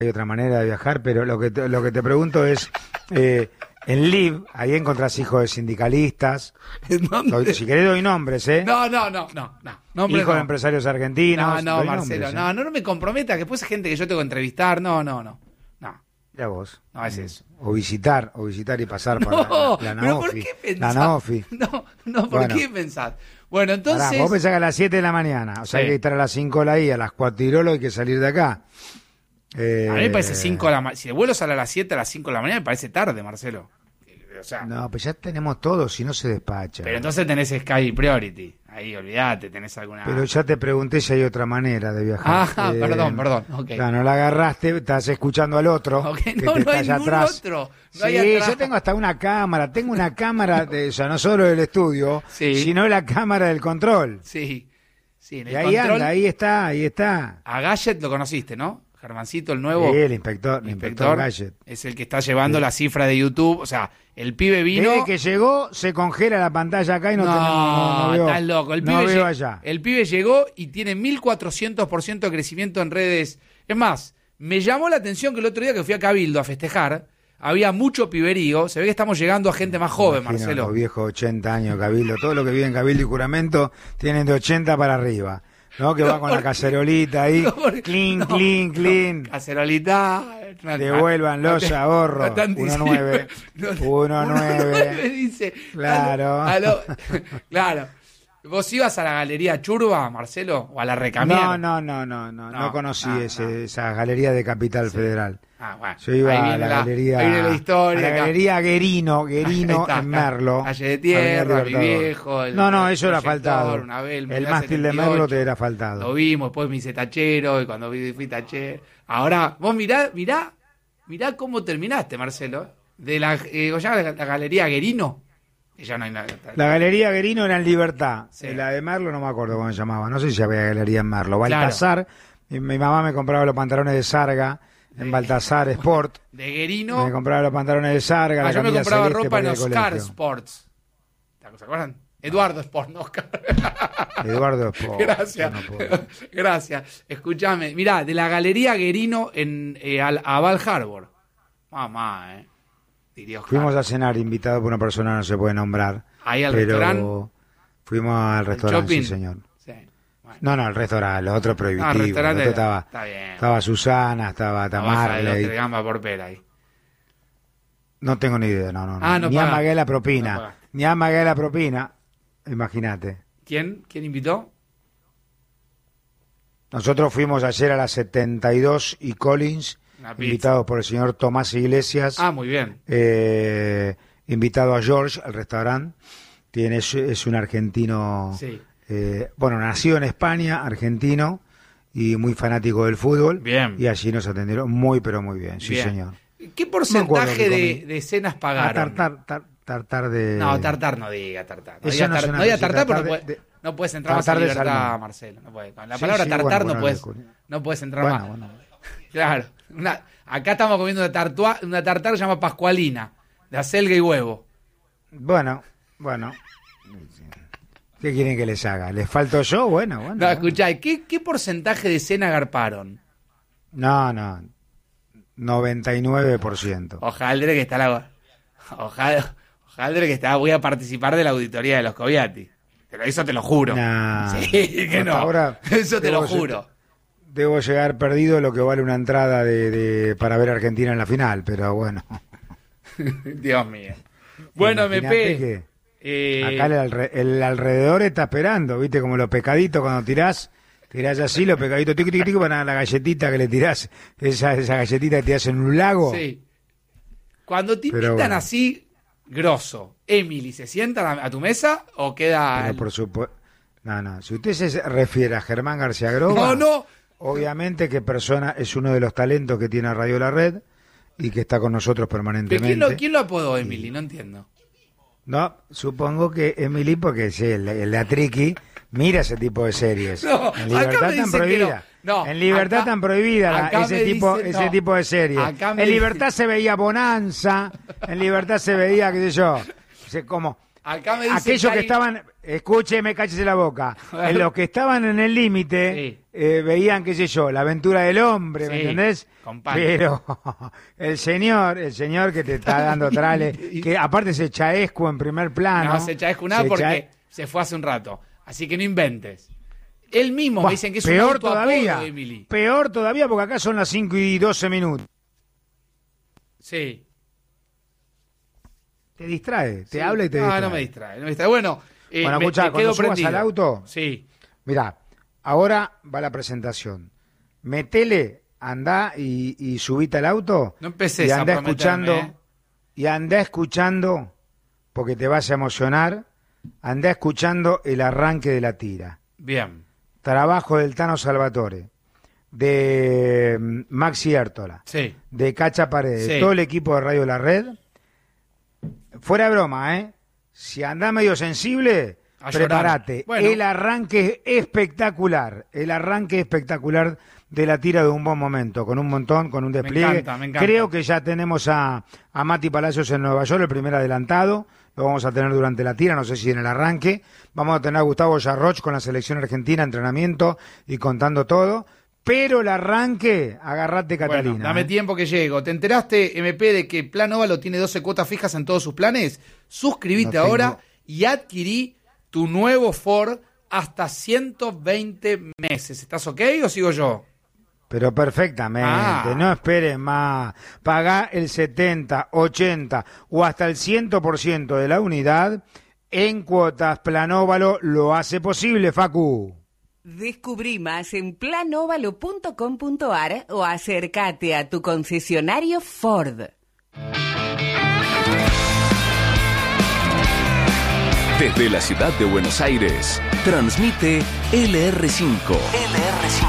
hay otra manera de viajar, pero lo que te pregunto es, en LIV, ahí encontrás hijos de sindicalistas. Si querés doy nombres, ¿eh? No. Hijos de empresarios argentinos. No, Marcelo, nombres, no me comprometa, que después hay gente que yo tengo que entrevistar. No. Ya vos. No es eso. O visitar y pasar por la pero ¿por NAOFI. qué pensás? La NAOFI. ¿Por qué pensás? Bueno, entonces... Pará, vos pensás que a las 7 de la mañana, o sea, hay que estar a las 5 ahí, a las 4 hay que salir de acá. A mí me parece 5 de la mañana. Si el vuelo sale a las 7, a las 5 de la mañana, me parece tarde, Marcelo. O sea, no, pues ya tenemos todo, si no se despacha. Pero entonces tenés Sky Priority. Ahí, olvídate, tenés alguna... Pero ya te pregunté si hay otra manera de viajar. Perdón. Okay. Claro, no la agarraste, estás escuchando al otro. Okay. Que No está hay allá ningún atrás. otro. No hay atrás. Yo tengo hasta una cámara. Tengo una cámara, o sea, no solo del estudio, sino la cámara del control. Sí, en el y ahí control, anda, ahí está. A Gadget lo conociste, ¿no? Germancito, el nuevo. Sí, el inspector Gadget. Es el que está llevando la cifra de YouTube. O sea, el pibe vino... Desde que llegó, se congela la pantalla acá y no veo. Estás loco. El pibe allá. El pibe llegó y tiene 1400% de crecimiento en redes. Es más, me llamó la atención que el otro día que fui a Cabildo a festejar, había mucho piberío. Se ve que estamos llegando a gente más joven, Marcelo. Los viejos 80 años, Cabildo. Todo lo que vive en Cabildo y Juramento tienen de 80 para arriba. ¿No? Que va con la cacerolita ahí. Clean. Cacerolita. Devuelvan los ahorros. 1.9. 1.9. Dice. Claro. Claro. ¿Vos ibas a la Galería Churba, Marcelo? ¿O a la Recamier? No conocí esa galería de Capital Federal. Bueno. Yo iba a la galería. Ahí viene la historia. A la galería Guerino en Merlo. Calle de Tierra, mi viejo. Eso era faltado. El mástil de Merlo te era faltado. Lo vimos, después me hice tachero y cuando fui tachero. Ahora, vos mirá cómo terminaste, Marcelo. De la Galería Guerino. Ya no hay nada. La Galería Guerino era en Libertad. Sí. La de Merlo no me acuerdo cómo se llamaba. No sé si había galería en Merlo. Baltasar. Claro. Mi mamá me compraba los pantalones de Sarga en Baltasar Sport. De Guerino. Me compraba los pantalones de Sarga. Yo me compraba ropa en Oscar Sports. ¿Se acuerdan? Eduardo Sport, no Oscar. Eduardo Sport. Gracias. Escúchame. Mirá, de la Galería Guerino a Val Harbor. Mamá, Fuimos a cenar, invitado por una persona, no se puede nombrar. Ahí al restaurante. Fuimos al restaurante, sí, señor. Sí. Bueno. No, el restaurante, lo otro prohibitivo. El restaurante está bien. Estaba Susana, estaba Tamar. Gamba por pera ahí. No tengo ni idea, no. No ni amagué la propina. Ni amagué la propina. Imagínate. ¿Quién invitó? Nosotros fuimos ayer a las 72 y Collins, invitados por el señor Tomás Iglesias. Muy bien. Invitado a George, al restaurante. Es un argentino, nacido en España, argentino, y muy fanático del fútbol. Bien. Y allí nos atendieron muy, pero muy bien, sí, señor. ¿Qué porcentaje de cenas pagaron? Tartar de... No, tartar no diga tartar. No diga tartar porque no puedes entrar más en libertad, Marcelo. No puedes. Con la palabra tartar no puedes entrar más. Bueno. Claro. Acá estamos comiendo una tartar que se llama Pascualina, de acelga y huevo. Bueno. ¿Qué quieren que les haga? ¿Les falto yo? Bueno. No, escuchá, ¿qué porcentaje de cena garparon? No. 99%. Ojaldre que está Ojaldre que está, voy a participar de la auditoría de los Coviati. Eso te lo juro. Nah, sí, que no. Ahora eso te lo juro. Debo llegar perdido lo que vale una entrada para ver a Argentina en la final, pero bueno. Dios mío. Bueno, MP. Acá el alrededor está esperando, ¿viste? Como los pescaditos cuando tirás así, los pescaditos tiqui, para la galletita que le tirás, esa galletita que tirás en un lago. Sí. Cuando te invitan así, grosso, Emily, ¿se sientan a tu mesa o queda...? Pero por supuesto... No. Si usted se refiere a Germán García Groba... No. Obviamente que persona es uno de los talentos que tiene Radio La Red y que está con nosotros permanentemente. ¿Pero quién lo apodó Emily? No entiendo. No, supongo que Emily, porque sí, el de Atriqui mira ese tipo de series. No, en Libertad tan prohibida. No, en Libertad tan prohibida ese tipo de series. En Libertad se veía Bonanza, en Libertad se veía, qué sé yo, como Acá me dicen aquellos que estaban, escúcheme, cállese la boca, en los que estaban en el límite, veían, qué sé yo, la aventura del hombre, ¿me entendés? Pero el señor que te está dando trale, que aparte se Chaescu en primer plano. No se Chaescu nada porque se fue hace un rato, así que no inventes. Él mismo me dicen que es un autoapodo de Emily. Peor todavía porque acá son las 5:12. Sí. Te distrae, te habla y te distrae. No me distrae. Bueno, escuchá, cuando subas al auto, sí. Mirá, ahora va la presentación. Metele, andá y subite al auto. No empecés y andá a escuchando, y andá escuchando, porque te vas a emocionar, andá escuchando el arranque de la tira. Bien. Trabajo del Tano Salvatore, de Maxi Értola, de Cacha Paredes, todo el equipo de Radio La Red. Fuera de broma, si andás medio sensible, prepárate. Bueno. El arranque espectacular de la tira de Un Buen Momento, con un montón, con un despliegue. Me encanta. Creo que ya tenemos a Mati Palacios en Nueva York, el primer adelantado. Lo vamos a tener durante la tira, no sé si en el arranque. Vamos a tener a Gustavo Yarroch con la selección argentina, entrenamiento y contando todo. Pero el arranque, agarrate, Catalina. Bueno, dame tiempo que llego. ¿Te enteraste, MP, de que Plan Óvalo tiene 12 cuotas fijas en todos sus planes? Suscribite ahora y adquirí tu nuevo Ford hasta 120 meses. ¿Estás ok o sigo yo? Pero perfectamente, no esperes más. Pagá el 70, 80 o hasta el 100% de la unidad en cuotas. Plan Óvalo lo hace posible, Facu. Descubrí más en planovalo.com.ar o acércate a tu concesionario Ford. Desde la ciudad de Buenos Aires, transmite LR5.